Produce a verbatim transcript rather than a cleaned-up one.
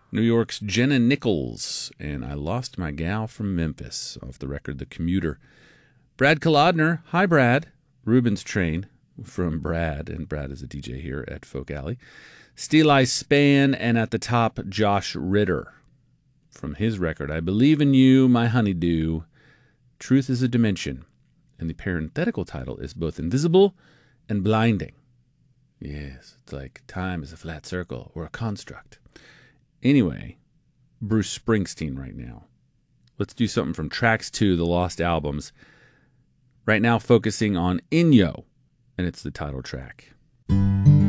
New York's Jenna Nichols, and I Lost My Gal from Memphis, off the record The Commuter. Brad Kolodner, hi Brad, Ruben's Train, from Brad, and Brad is a D J here at Folk Alley. Steeleye Span, and at the top, Josh Ritter, from his record, I Believe in You, My Honeydew, Truth is a Dimension, and the parenthetical title is both invisible and blinding. Yes, it's like time is a flat circle or a construct. Anyway, Bruce Springsteen right now. Let's do something from Tracks two, the Lost Albums. Right now focusing on Inyo, and it's the title track.